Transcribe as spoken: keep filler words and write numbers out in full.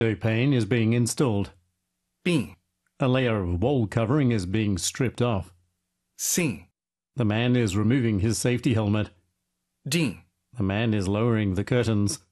window pane is being installed. Sim. A layer of wall covering is being stripped off. Sim. The man is removing his safety helmet. Sim. The man is lowering the curtains.